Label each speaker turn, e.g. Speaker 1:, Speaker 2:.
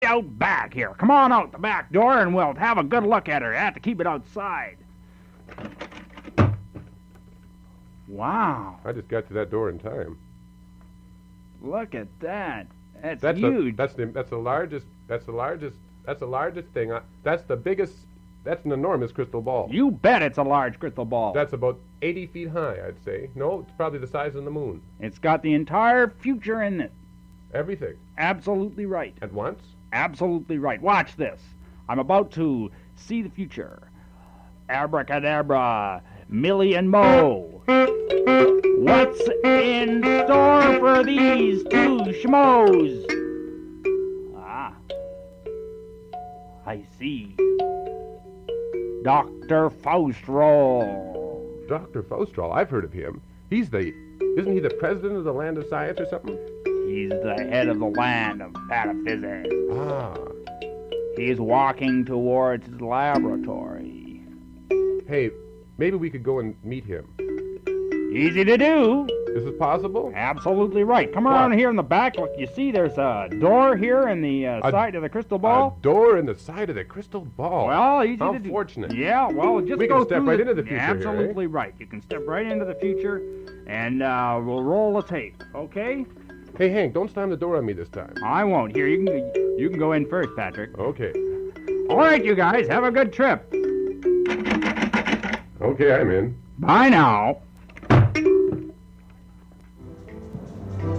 Speaker 1: out back here. Come on out the back door and we'll have a good look at her. I have to keep it outside. Wow.
Speaker 2: I just got to that door in time.
Speaker 1: Look at that. That's
Speaker 2: huge.
Speaker 1: huge.
Speaker 2: That's the largest thing. That's the biggest. That's an enormous crystal ball.
Speaker 1: You bet it's a large crystal ball.
Speaker 2: That's about 80 feet high, I'd say. No, it's probably the size of the moon.
Speaker 1: It's got the entire future in it.
Speaker 2: Everything.
Speaker 1: Absolutely right.
Speaker 2: At once?
Speaker 1: Absolutely right. Watch this. I'm about to see the future. Abracadabra, Millie and Mo. What's in store for these two schmoes? Ah, I see. Dr. Faustro.
Speaker 2: Dr. Faustro, I've heard of him. Isn't he the president of the Land of Science or something?
Speaker 1: He's the head of the land of pataphysics.
Speaker 2: Ah.
Speaker 1: He's walking towards his laboratory.
Speaker 2: Hey, maybe we could go and meet him.
Speaker 1: Easy to do.
Speaker 2: Is it possible?
Speaker 1: Absolutely right. Come around here in the back. Look, you see there's a door here in the side of the crystal ball?
Speaker 2: A door in the side of the crystal ball.
Speaker 1: Well, easy
Speaker 2: How
Speaker 1: to do.
Speaker 2: fortunate.
Speaker 1: Yeah, well, just
Speaker 2: we
Speaker 1: go
Speaker 2: can step right into the future
Speaker 1: Absolutely
Speaker 2: here, eh?
Speaker 1: right. You can step right into the future, and we'll roll the tape, okay?
Speaker 2: Hey, Hank, don't slam the door on me this time.
Speaker 1: I won't. Here, you can go in first, Patrick.
Speaker 2: Okay.
Speaker 1: All right, you guys, have a good trip.
Speaker 2: Okay, I'm in.
Speaker 1: Bye now.